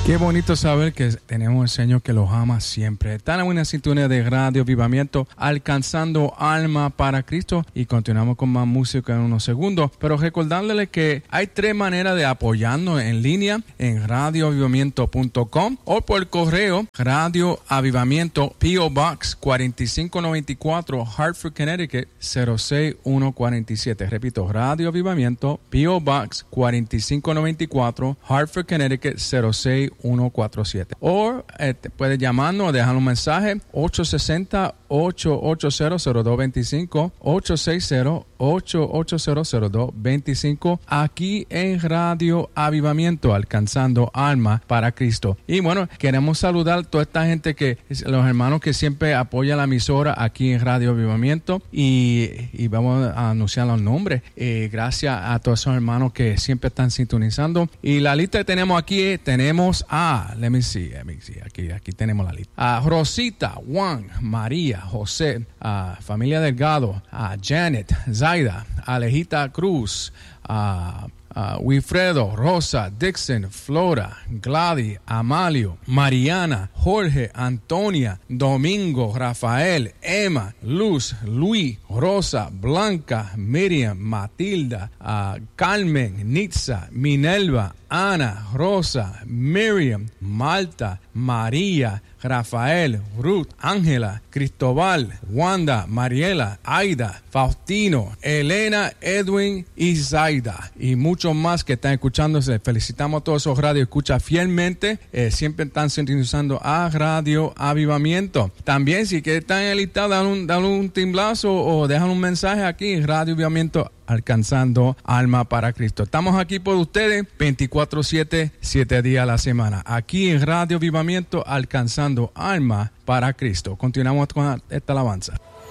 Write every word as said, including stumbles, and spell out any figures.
Qué bonito saber que tenemos un Señor que los ama siempre. Está en una sintonía de Radio Avivamiento, alcanzando alma para Cristo. Y continuamos con más música en unos segundos. Pero recordándole que hay tres maneras de apoyarnos en línea en radio avivamiento punto com o por correo Radio Avivamiento, P O Box cuarenta y cinco noventa y cuatro, Hartford, Connecticut cero seis uno cuatro siete. Repito, Radio Avivamiento, P O Box cuarenta y cinco noventa y cuatro, Hartford, Connecticut cero seis uno cuatro siete. O eh, puedes llamarnos o dejar un mensaje ocho seis cero, ocho ocho cero, cero dos dos cinco, ocho seis cero, ocho ocho cero, cero dos dos cinco, aquí en Radio Avivamiento, alcanzando alma para Cristo. Y bueno, queremos saludar a toda esta gente, que los hermanos que siempre apoyan la emisora aquí en Radio Avivamiento, y, y vamos a anunciar los nombres. Eh, gracias a todos esos hermanos que siempre están sintonizando. Y la lista que tenemos aquí, tenemos a, let me see, let me see, aquí, aquí tenemos la lista. A Rosita, Juan, María, José, a familia Delgado, a Janet, Zaida, Alejita Cruz, a Uh, Wilfredo, Rosa, Dixon, Flora, Gladys, Amalio, Mariana, Jorge, Antonia, Domingo, Rafael, Emma, Luz, Luis, Rosa, Blanca, Miriam, Matilda, uh, Carmen, Nitza, Minerva, Ana, Rosa, Miriam, Malta, María, Rafael, Ruth, Ángela, Cristóbal, Wanda, Mariela, Aida, Faustino, Elena, Edwin y Zaida, y muchos más que están escuchándose. Felicitamos a todos esos radios escucha fielmente, eh, siempre están sintonizando a Radio Avivamiento. También, si que están en el listado, dan un, dan un timblazo o dejan un mensaje aquí en Radio Avivamiento, alcanzando alma para Cristo. Estamos aquí por ustedes veinticuatro siete, siete días a la semana, aquí en Radio Avivamiento, alcanzando alma para Cristo. Continuamos con esta alabanza.